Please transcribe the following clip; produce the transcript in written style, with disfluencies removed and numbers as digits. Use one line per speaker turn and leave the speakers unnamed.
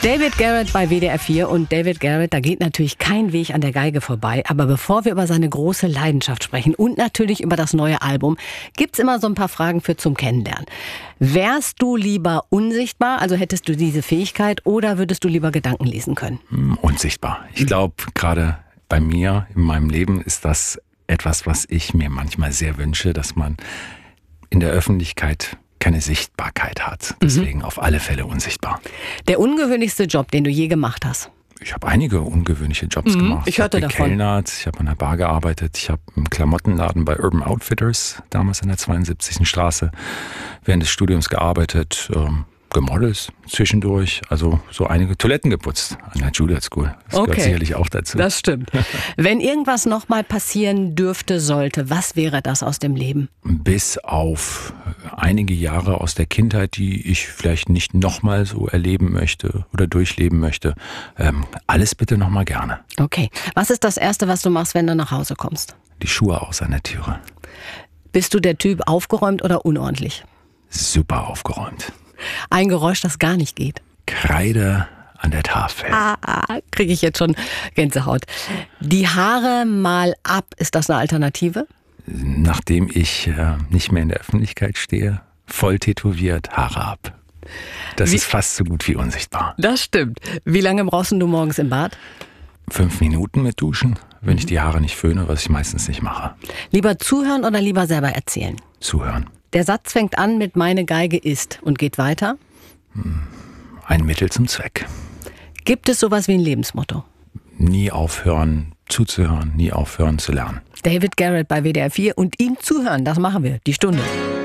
David Garrett bei WDR 4 und David Garrett, da geht natürlich kein Weg an der Geige vorbei. Aber bevor wir über seine große Leidenschaft sprechen und natürlich über das neue Album, gibt's immer so ein paar Fragen für zum Kennenlernen. Wärst du lieber unsichtbar, also hättest du diese Fähigkeit, oder würdest du lieber Gedanken lesen können?
Unsichtbar. Ich glaube, gerade bei mir in meinem Leben ist das etwas, was ich mir manchmal sehr wünsche, dass man in der Öffentlichkeit keine Sichtbarkeit hat. Deswegen auf alle Fälle unsichtbar.
Der ungewöhnlichste Job, den du je gemacht hast?
Ich habe einige ungewöhnliche Jobs gemacht.
Ich hörte davon.
Gekellnert, ich habe an der Bar gearbeitet, ich habe im Klamottenladen bei Urban Outfitters, damals an der 72. Straße, während des Studiums gearbeitet, gemodelt zwischendurch, also so einige Toiletten geputzt an der Juilliard School. Das gehört sicherlich auch dazu.
Das stimmt. Wenn irgendwas nochmal passieren dürfte, sollte, was wäre das aus dem Leben?
Bis auf einige Jahre aus der Kindheit, die ich vielleicht nicht nochmal so erleben möchte oder durchleben möchte. Alles bitte nochmal gerne.
Okay. Was ist das Erste, was du machst, wenn du nach Hause kommst?
Die Schuhe aus an der Türe.
Bist du der Typ aufgeräumt oder unordentlich?
Super aufgeräumt.
Ein Geräusch, das gar nicht geht.
Kreide an der Tafel.
Kriege ich jetzt schon Gänsehaut. Die Haare mal ab, ist das eine Alternative?
Nachdem ich nicht mehr in der Öffentlichkeit stehe, voll tätowiert, Haare ab. Das ist fast so gut wie unsichtbar.
Das stimmt. Wie lange brauchst du morgens im Bad?
5 Minuten mit Duschen, wenn ich die Haare nicht föhne, was ich meistens nicht mache.
Lieber zuhören oder lieber selber erzählen?
Zuhören.
Der Satz fängt an mit "Meine Geige ist" und geht weiter?
Ein Mittel zum Zweck.
Gibt es sowas wie ein Lebensmotto?
Nie aufhören zuzuhören, nie aufhören zu lernen.
David Garrett bei WDR 4 und ihm zuhören, das machen wir. Die Stunde.